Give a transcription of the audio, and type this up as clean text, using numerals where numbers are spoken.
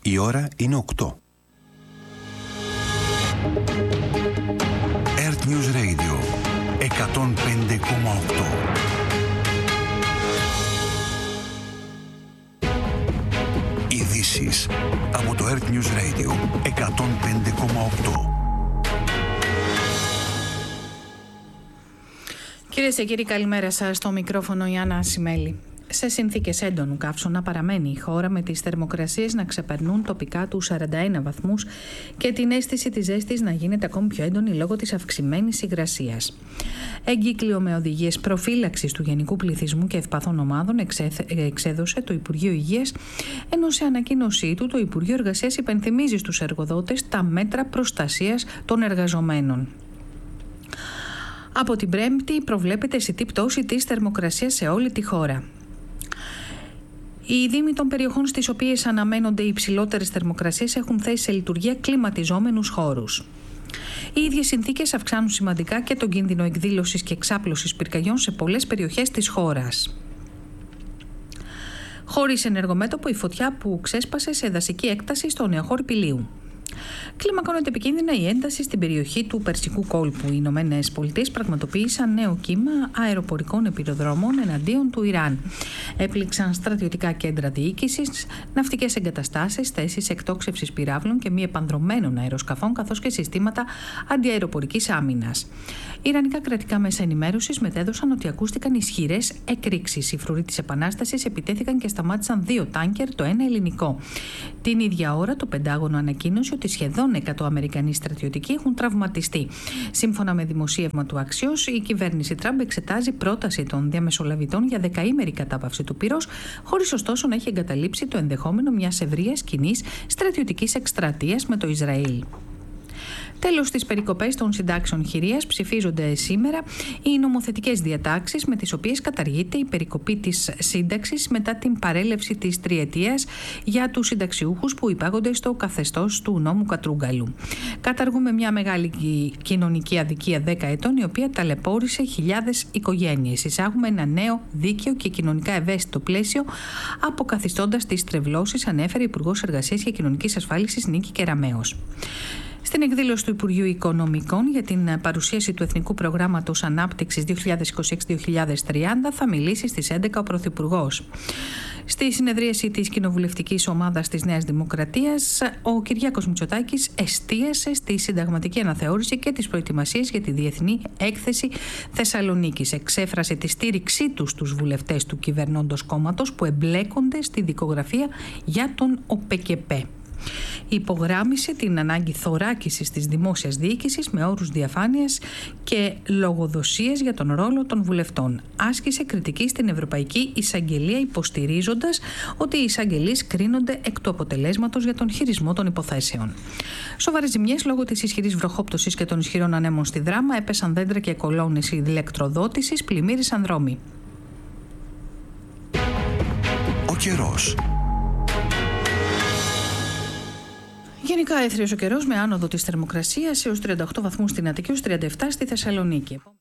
Η ώρα είναι 8. Earth News Radio 105,8. Ειδήσεις από το Earth News Radio 105,8. Κυρίες και κύριοι, καλημέρα σας. Στο μικρόφωνο η Άννα Ασημέλη. Σε συνθήκες έντονου καύσωνα παραμένει η χώρα, με τις θερμοκρασίες να ξεπερνούν τοπικά τους 41 βαθμούς και την αίσθηση της ζέστης να γίνεται ακόμη πιο έντονη λόγω της αυξημένης υγρασίας. Εγκύκλιο με οδηγίες προφύλαξης του γενικού πληθυσμού και ευπαθών ομάδων εξέδωσε το Υπουργείο Υγείας, ενώ σε ανακοίνωσή του το Υπουργείο Εργασίας υπενθυμίζει στους εργοδότες τα μέτρα προστασίας των εργαζομένων. Από την Πέμπτη προβλέπεται αισθητή πτώση της θερμοκρασίας σε όλη τη χώρα. Οι δήμοι των περιοχών στις οποίες αναμένονται οι υψηλότερες θερμοκρασίες έχουν θέσει σε λειτουργία κλιματιζόμενους χώρους. Οι ίδιες συνθήκες αυξάνουν σημαντικά και τον κίνδυνο εκδήλωσης και εξάπλωσης πυρκαγιών σε πολλές περιοχές της χώρας. Χωρίς ενεργομέτωπο η φωτιά που ξέσπασε σε δασική έκταση στο νεοχώρι Πηλίου. Κλιμακώνεται επικίνδυνα η ένταση στην περιοχή του Περσικού κόλπου. Οι Ηνωμένες Πολιτείες πραγματοποίησαν νέο κύμα αεροπορικών επιρροδρόμων εναντίον του Ιράν. Έπληξαν στρατιωτικά κέντρα διοίκησης, ναυτικές εγκαταστάσεις, θέσεις εκτόξευσης πυράβλων και μη επανδρωμένων αεροσκαφών, καθώς και συστήματα αντιαεροπορικής άμυνας. Ιρανικά κρατικά μέσα ενημέρωσης μετέδωσαν ότι ακούστηκαν ισχυρές εκρήξεις. Οι φρουροί της Επανάστασης επιτέθηκαν και σταμάτησαν 2 τάνκερ, το ένα ελληνικό. Την ίδια ώρα το Πεντάγωνο ανακοίνωσε ότι σχεδόν 100 Αμερικανοί στρατιωτικοί έχουν τραυματιστεί. Σύμφωνα με δημοσίευμα του Axios, η κυβέρνηση Τραμπ εξετάζει πρόταση των διαμεσολαβητών για 10ημερη κατάπαυση του πυρός, χωρίς ωστόσο να έχει εγκαταλείψει το ενδεχόμενο μιας ευρείας κοινής στρατιωτικής εκστρατείας με το Ισραήλ. Τέλος, στις περικοπές των συντάξεων χειρίας ψηφίζονται σήμερα οι νομοθετικές διατάξεις με τις οποίες καταργείται η περικοπή της σύνταξης μετά την παρέλευση της τριετίας για τους συνταξιούχους που υπάγονται στο καθεστώς του νόμου Κατρούγκαλου. Καταργούμε μια μεγάλη κοινωνική αδικία 10 ετών, η οποία ταλαιπώρησε χιλιάδες οικογένειες. Εισάγουμε ένα νέο δίκαιο και κοινωνικά ευαίσθητο πλαίσιο, αποκαθιστώντας τις τρευλώσεις, ανέφερε η Υπουργός Εργασίας και Κοινωνικής Ασφάλισης Νίκη Κεραμέως. Στην εκδήλωση του Υπουργείου Οικονομικών για την παρουσίαση του Εθνικού Προγράμματος Ανάπτυξης 2026-2030 θα μιλήσει στις 11 ο Πρωθυπουργός. Στη συνεδρίαση της Κοινοβουλευτικής Ομάδας της Νέας Δημοκρατίας, ο Κυριάκος Μητσοτάκης εστίασε στη συνταγματική αναθεώρηση και τις προετοιμασίες για τη Διεθνή Έκθεση Θεσσαλονίκης. Εξέφρασε τη στήριξή του στους βουλευτές του κυβερνώντος κόμματος που εμπλέκονται στη δικογραφία για τον ΟΠΕΚΕΠΕ. Υπογράμμισε την ανάγκη θωράκισης της δημόσιας διοίκησης με όρους διαφάνειας και λογοδοσίας για τον ρόλο των βουλευτών. Άσκησε κριτική στην Ευρωπαϊκή Εισαγγελία, υποστηρίζοντας ότι οι εισαγγελείς κρίνονται εκ του αποτελέσματος για τον χειρισμό των υποθέσεων. Σοβαρές ζημιές λόγω της ισχυρής βροχόπτωσης και των ισχυρών ανέμων στη Δράμα, έπεσαν δέντρα και κολόνες ηλεκτροδότησης, πλημμύρισαν δρόμοι. Ο καιρός. Γενικά έθριος ο καιρός με άνοδο της θερμοκρασίας έως 38 βαθμούς στην Αττική, έως 37 στη Θεσσαλονίκη.